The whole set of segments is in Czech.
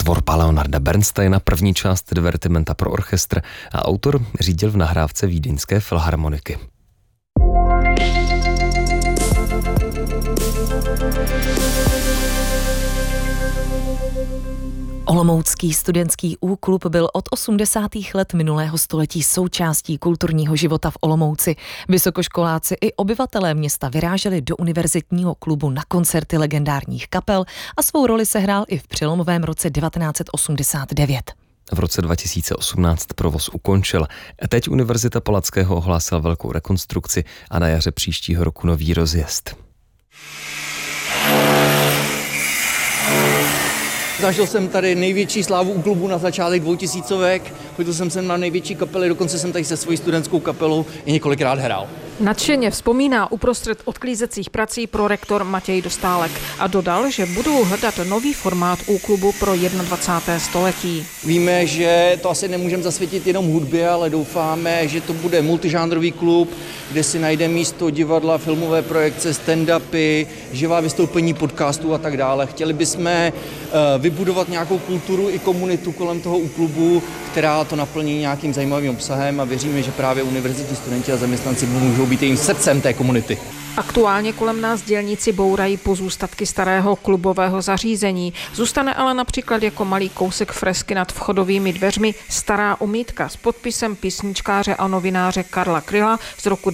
tvorba Leonarda Bernsteina, první část divertimenta pro orchestr a autor řídil v nahrávce Vídeňské filharmoniky. Olomoucký studentský úklub byl od 80. let minulého století součástí kulturního života v Olomouci. Vysokoškoláci i obyvatelé města vyráželi do univerzitního klubu na koncerty legendárních kapel a svou roli sehrál i v přelomovém roce 1989. V roce 2018 provoz ukončil. Teď Univerzita Palackého ohlásila velkou rekonstrukci a na jaře příštího roku nový rozjezd. Zažil jsem tady největší slávu u klubu na začátek 2000. Chodil jsem sem na největší kapely, dokonce jsem tady se svojí studentskou kapelou i několikrát hrál. Nadšeně vzpomíná uprostřed odklízecích prací prorektor Matěj Dostálek a dodal, že budou hledat nový formát úklubu pro 21. století. Víme, že to asi nemůžeme zasvětit jenom hudbě, ale doufáme, že to bude multižánrový klub, kde si najde místo divadla, filmové projekce, stand-upy, živá vystoupení podcastů a tak dále. Chtěli bychom vybudovat nějakou kulturu i komunitu kolem toho úklubu, která to naplní nějakým zajímavým obsahem a věříme, že právě univerzitní studenti a zaměstnanci můžou být jejím srdcem té komunity. Aktuálně kolem nás dělníci bourají pozůstatky starého klubového zařízení. Zůstane ale například jako malý kousek fresky nad vchodovými dveřmi stará omítka s podpisem písničkáře a novináře Karla Kryla z roku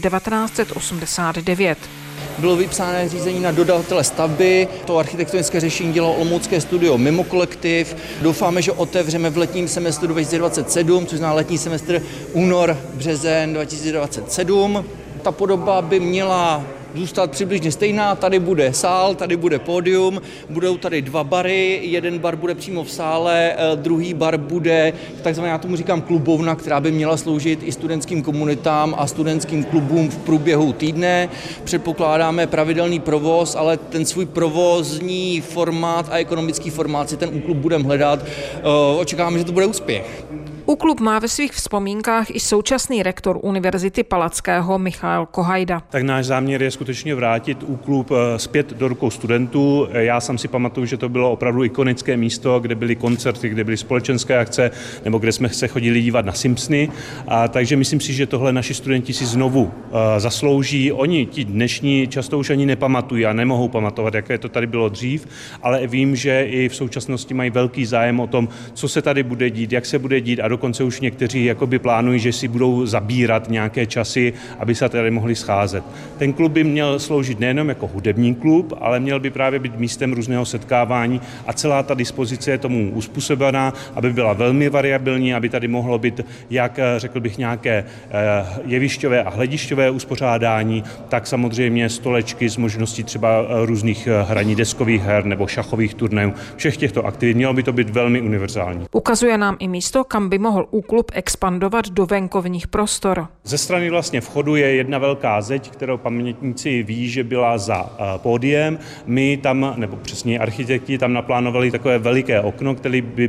1989. Bylo vypsáno řízení na dodavatele stavby, to architektonické řešení dělalo olomoucké studio Mimo kolektiv. Doufáme, že otevřeme v letním semestru 2027, což znamená letní semestr únor, březen 2027. Ta podoba by měla zůstat přibližně stejná, tady bude sál, tady bude pódium, budou tady dva bary, jeden bar bude přímo v sále, druhý bar bude takzvaně, já tomu říkám klubovna, která by měla sloužit i studentským komunitám a studentským klubům v průběhu týdne. Předpokládáme pravidelný provoz, ale ten svůj provozní formát a ekonomický formát si ten úklub budeme hledat. Očekáváme, že to bude úspěch. Úklub má ve svých vzpomínkách i současný rektor Univerzity Palackého Michael Kohajda. Tak náš záměr je skutečně vrátit úklub zpět do rukou studentů. Já sám si pamatuju, že to bylo opravdu ikonické místo, kde byly koncerty, kde byly společenské akce, nebo kde jsme se chodili dívat na Simpsony. Takže myslím si, že tohle naši studenti si znovu zaslouží. Oni, ti dnešní, často už ani nepamatují a nemohou pamatovat, jaké to tady bylo dřív, ale vím, že i v současnosti mají velký zájem o tom, co se tady bude dít, jak se bude dít, a dokonce už někteří jakoby plánují, že si budou zabírat nějaké časy, aby se tady mohli scházet. Ten klub by měl sloužit nejenom jako hudební klub, ale měl by právě být místem různého setkávání a celá ta dispozice je tomu uspůsobená, aby byla velmi variabilní, aby tady mohlo být, jak řekl bych, nějaké jevišťové a hledišťové uspořádání, tak samozřejmě stolečky s možností třeba různých hraní deskových her nebo šachových turnajů. Všech těchto aktivit mělo by to být velmi univerzální. Ukazuje nám i místo, kam by mohl úklub expandovat do venkovních prostor. Ze strany vlastně vchodu je jedna velká zeď, kterou pamětníci ví, že byla za pódiem. My tam, nebo přesně architekti tam naplánovali takové veliké okno, které by